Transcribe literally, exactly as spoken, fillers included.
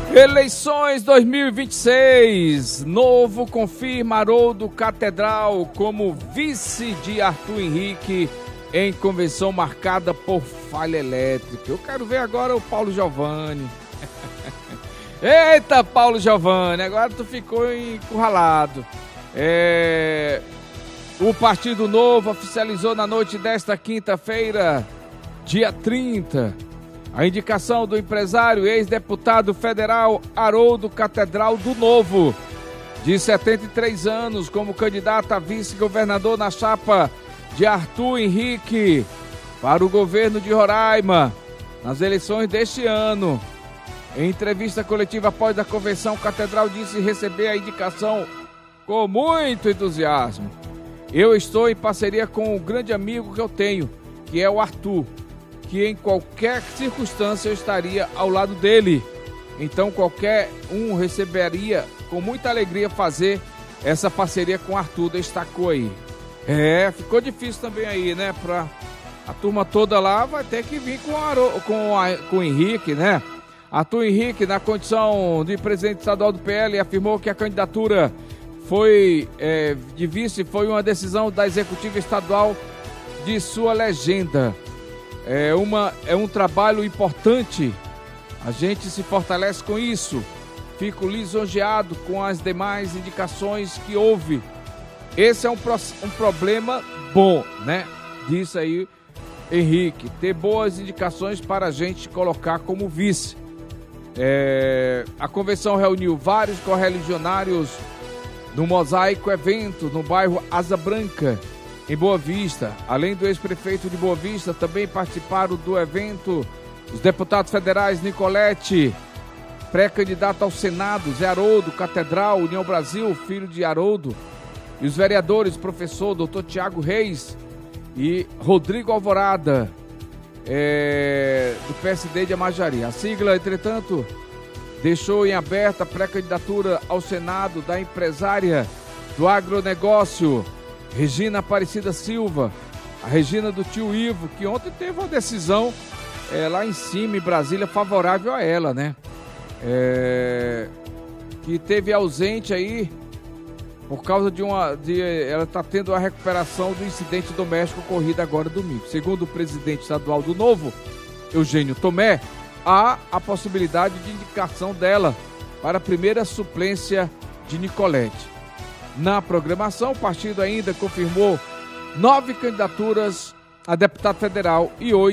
Eleições dois mil e vinte e seis. Novo confirma Haroldo Catedral como vice de Arthur Henrique em convenção marcada por falha elétrica. Eu quero ver agora o Paulo Giovanni. Eita, Paulo Giovanni, agora tu ficou encurralado. É... O Partido Novo oficializou na noite desta quinta-feira, dia trinta, a indicação do empresário ex-deputado federal Haroldo Catedral do Novo, de setenta e três anos, como candidato a vice-governador na chapa de Arthur Henrique para o governo de Roraima, nas eleições deste ano. Em entrevista coletiva após a convenção, Catedral disse receber a indicação com muito entusiasmo. Eu estou em parceria com um grande amigo que eu tenho, que é o Arthur, que em qualquer circunstância eu estaria ao lado dele. Então qualquer um receberia com muita alegria fazer essa parceria com o Arthur, destacou aí. É, ficou difícil também aí, né? Pra a turma toda lá vai ter que vir com, Aro, com, a, com o Henrique, né? Arthur Henrique, na condição de presidente estadual do P L, afirmou que a candidatura foi é, de vice foi uma decisão da executiva estadual de sua legenda. É, uma, é um trabalho importante, a gente se fortalece com isso. Fico lisonjeado com as demais indicações que houve. Esse é um, um problema bom, né? Disse aí Henrique, ter boas indicações para a gente colocar como vice. É, a convenção reuniu vários correligionários no Mosaico Evento, no bairro Asa Branca, em Boa Vista. Além do ex-prefeito de Boa Vista, também participaram do evento os deputados federais Nicolete, pré-candidato ao Senado, Zé Haroldo Catedral, União Brasil, filho de Haroldo, e os vereadores, professor doutor Tiago Reis e Rodrigo Alvorada, é, do P S D de Amajari. A sigla, entretanto, deixou em aberta a pré-candidatura ao Senado da empresária do agronegócio, Regina Aparecida Silva, a Regina do tio Ivo, que ontem teve uma decisão é, lá em cima, em Brasília, favorável a ela, né? É, que teve ausente aí por causa de uma... De, ela está tendo a recuperação do incidente doméstico ocorrido agora domingo. Segundo o presidente estadual do Novo, Eugênio Tomé, há a possibilidade de indicação dela para a primeira suplência de Nicolete. Na programação, o partido ainda confirmou nove candidaturas a deputado federal e oito